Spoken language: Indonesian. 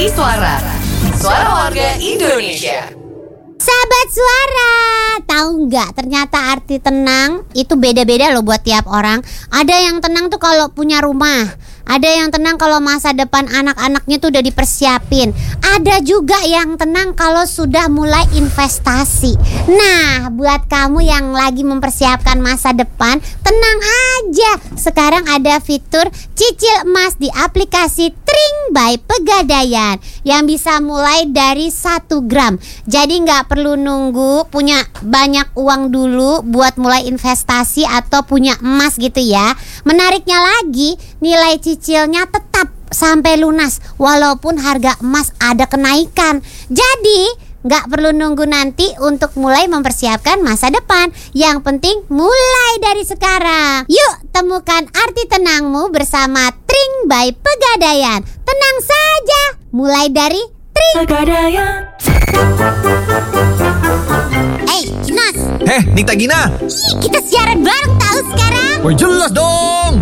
Arti Suara. Suara warga Indonesia. Sahabat Suara, tahu nggak ternyata arti tenang itu beda-beda loh buat tiap orang. Ada yang tenang tuh kalau punya rumah, ada yang tenang kalau masa depan anak-anaknya tuh udah dipersiapin, ada juga yang tenang kalau sudah mulai investasi. Nah, buat kamu yang lagi mempersiapkan masa depan, tenang aja. Sekarang ada fitur cicil emas di aplikasi Tring by Pegadaian yang bisa mulai dari 1 gram. Jadi nggak perlu nunggu punya banyak uang dulu buat mulai investasi atau punya emas gitu ya. Menariknya lagi, nilai cicilnya tetap sampai lunas walaupun harga emas ada kenaikan. Jadi nggak perlu nunggu nanti untuk mulai mempersiapkan masa depan. Yang penting mulai dari sekarang. Yuk temukan arti tenangmu bersama Tring by Pegadaian. Tenang saja, mulai dari Tring. Pegadaian. Hey, Kinos. Nita Gina. Ih, kita siaran bareng tahu sekarang. Oh jelas dong.